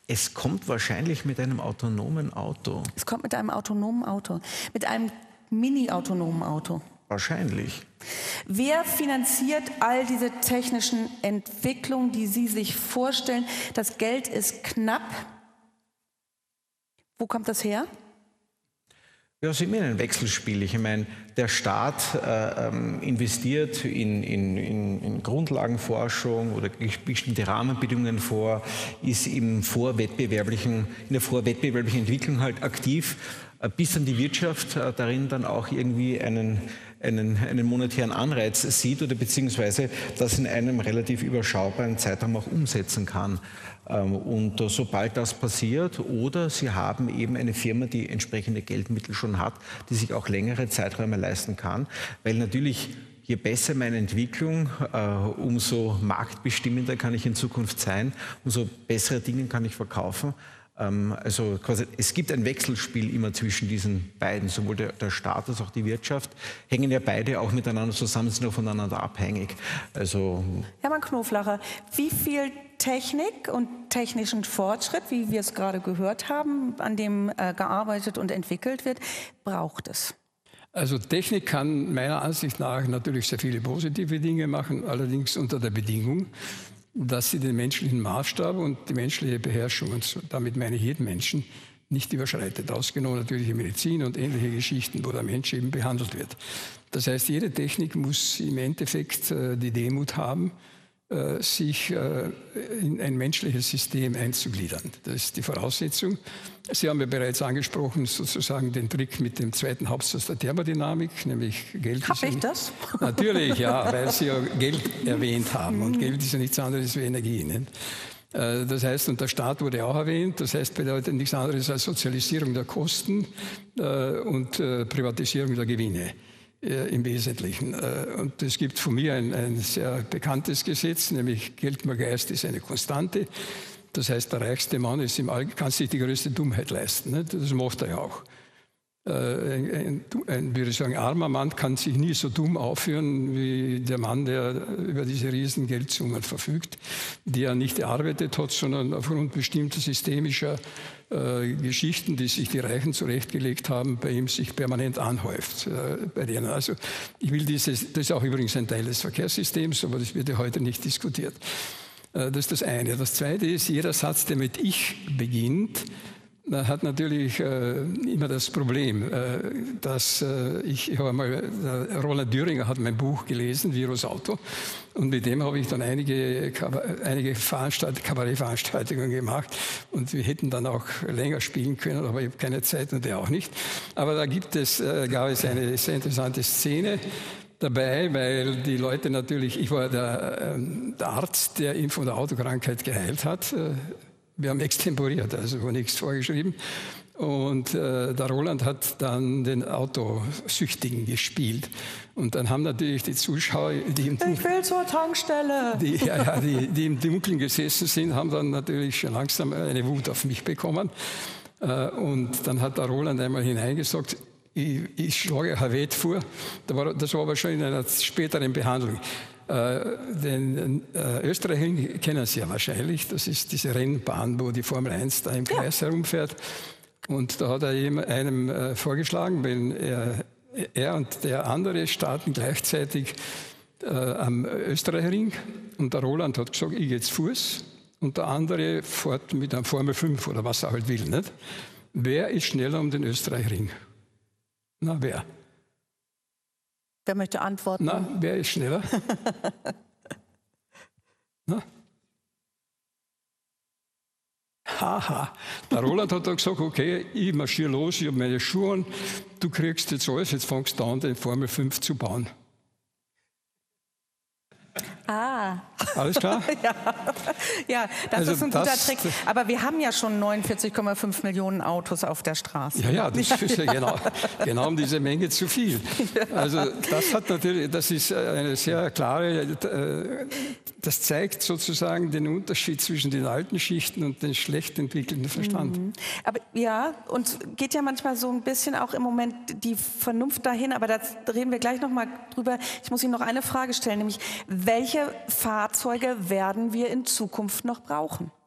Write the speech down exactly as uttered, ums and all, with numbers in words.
Es kommt wahrscheinlich mit einem autonomen Auto. Es kommt mit einem autonomen Auto, mit einem mini-autonomen Auto. Wahrscheinlich. Wer finanziert all diese technischen Entwicklungen, die Sie sich vorstellen? Das Geld ist knapp. Wo kommt das her? Ja, es ist immer ein Wechselspiel. Ich meine, der Staat äh, investiert in, in, in, in Grundlagenforschung oder bestimmte Rahmenbedingungen vor, ist im vorwettbewerblichen, in der vorwettbewerblichen Entwicklung halt aktiv, äh, bis dann die Wirtschaft äh, darin dann auch irgendwie einen, einen, einen monetären Anreiz sieht oder beziehungsweise das in einem relativ überschaubaren Zeitraum auch umsetzen kann. Und sobald das passiert oder Sie haben eben eine Firma, die entsprechende Geldmittel schon hat, die sich auch längere Zeiträume leisten kann, weil natürlich je besser meine Entwicklung, umso marktbestimmender kann ich in Zukunft sein, umso bessere Dinge kann ich verkaufen. Also quasi, es gibt ein Wechselspiel immer zwischen diesen beiden, sowohl der, der Staat als auch die Wirtschaft, hängen ja beide auch miteinander zusammen, sind auch voneinander abhängig. Also Hermann Knoflacher, wie viel Technik und technischen Fortschritt, wie wir es gerade gehört haben, an dem äh, gearbeitet und entwickelt wird, braucht es? Also Technik kann meiner Ansicht nach natürlich sehr viele positive Dinge machen, allerdings unter der Bedingung, dass sie den menschlichen Maßstab und die menschliche Beherrschung, und damit meine ich jeden Menschen, nicht überschreitet. Ausgenommen natürlich die Medizin und ähnliche Geschichten, wo der Mensch eben behandelt wird. Das heißt, jede Technik muss im Endeffekt äh, die Demut haben, äh, sich äh, in ein menschliches System einzugliedern. Das ist die Voraussetzung. Sie haben ja bereits angesprochen, sozusagen den Trick mit dem zweiten Hauptsatz der Thermodynamik, nämlich Geld. Habe ich das? Natürlich, ja, weil Sie ja Geld erwähnt haben. Und Geld ist ja nichts anderes wie Energie. Nicht? Das heißt, und der Staat wurde auch erwähnt, das heißt, bedeutet nichts anderes als Sozialisierung der Kosten und Privatisierung der Gewinne. Im Wesentlichen. Und es gibt von mir ein, ein sehr bekanntes Gesetz, nämlich Geld mal Geist ist eine Konstante. Das heißt, der reichste Mann ist im All, kann sich die größte Dummheit leisten. Nicht? Das macht er ja auch. Ein, ein, ein, würde ich sagen, armer Mann kann sich nie so dumm aufführen wie der Mann, der über diese riesen Geldsummen verfügt, die er nicht erarbeitet hat, sondern aufgrund bestimmter systemischer äh, Geschichten, die sich die Reichen zurechtgelegt haben, bei ihm sich permanent anhäuft. Äh, bei denen. Also ich will dieses, das ist auch übrigens ein Teil des Verkehrssystems, aber das wird ja heute nicht diskutiert. Äh, das ist das eine. Das zweite ist, jeder Satz, der mit Ich beginnt, hat natürlich äh, immer das Problem, äh, dass äh, ich, ich habe mal, äh, Roland Düringer hat mein Buch gelesen, Virus Auto, und mit dem habe ich dann einige, einige Veranstalt Kabarettveranstaltungen gemacht und wir hätten dann auch länger spielen können, aber ich habe keine Zeit und er auch nicht. Aber da gibt es, äh, gab es eine sehr interessante Szene dabei, weil die Leute natürlich, ich war der, äh, der Arzt, der ihn von der Autokrankheit geheilt hat. Äh, Wir haben extemporiert, also nichts vorgeschrieben. Und äh, der Roland hat dann den Autosüchtigen gespielt. Und dann haben natürlich die Zuschauer, die im, ich will zur Tankstelle. Die, ja, ja, die, die im Dunkeln gesessen sind, haben dann natürlich schon langsam eine Wut auf mich bekommen. Äh, und dann hat der Roland einmal hineingesagt, ich, ich schlage Herr Wett vor. Das war, das war aber schon in einer späteren Behandlung. Äh, den äh, Österreicher kennen Sie ja wahrscheinlich. Das ist diese Rennbahn, wo die Formel eins da im Kreis ja. herumfährt. Und da hat er einem äh, vorgeschlagen, wenn er, er und der andere starten gleichzeitig äh, am Österreicherring. Und der Roland hat gesagt, ich gehe zu Fuß. Und der andere fährt mit einem Formel fünf oder was er halt will. Nicht? Wer ist schneller um den Österreicherring? Na, wer? Wer möchte antworten? Na, wer ist schneller? Na? Haha. Der Roland hat dann gesagt, okay, ich marschiere los, ich habe meine Schuhe an, du kriegst jetzt alles, jetzt fängst du an, den Formel fünf zu bauen. Ah. Alles klar? ja. ja, das also ist ein guter Trick. Aber wir haben ja schon neunundvierzig Komma fünf Millionen Autos auf der Straße. Ja, ja, das ist ja genau, genau um diese Menge zu viel. Also das hat natürlich, das ist eine sehr klare, das zeigt sozusagen den Unterschied zwischen den alten Schichten und den schlecht entwickelten Verstand. Mhm. Aber ja, uns geht ja manchmal so ein bisschen auch im Moment die Vernunft dahin, aber da reden wir gleich noch mal drüber. Ich muss Ihnen noch eine Frage stellen, nämlich welche Fahrzeuge werden wir in Zukunft noch brauchen?